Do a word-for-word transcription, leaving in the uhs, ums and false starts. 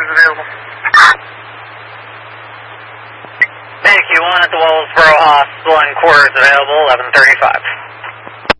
quarters available. Thank you. One at the Wellsboro Hospital and quarters available, eleven thirty-five.